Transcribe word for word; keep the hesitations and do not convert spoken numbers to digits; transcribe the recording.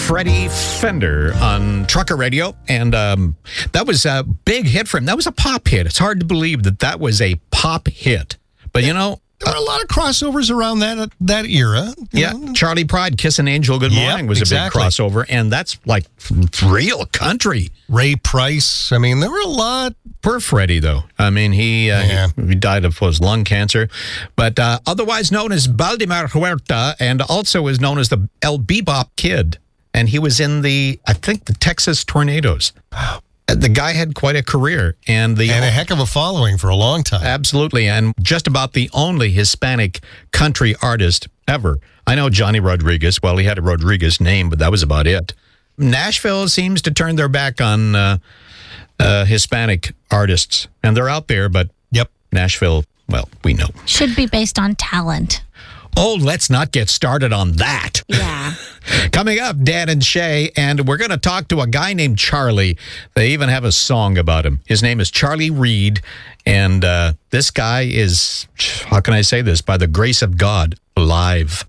Freddie Fender on Trucker Radio, and um, that was a big hit for him. That was a pop hit. It's hard to believe that that was a pop hit. But, you know... There were a lot of crossovers around that that era. Yeah, know? Charlie Pride, Kiss an Angel, Good Morning yep, was exactly. a big crossover, and that's like real country. Ray Price. I mean, there were a lot. Poor Freddie, though. I mean, he, uh, yeah. he, he died of his lung cancer, but uh, otherwise known as Valdemar Huerta, and also is known as the El Bebop Kid. And he was in the, I think, the Texas Tornadoes. Wow. The guy had quite a career. And, the and a heck of a following for a long time. Absolutely. And just about the only Hispanic country artist ever. I know Johnny Rodriguez. Well, he had a Rodriguez name, but that was about it. Nashville seems to turn their back on uh, uh, Hispanic artists. And they're out there, but yep, Nashville, well, we know. Should be based on talent. Oh, let's not get started on that. Yeah. Coming up, Dan and Shay, and we're going to talk to a guy named Charlie. They even have a song about him. His name is Charlie Reed, and uh, this guy is, how can I say this, by the grace of God, alive.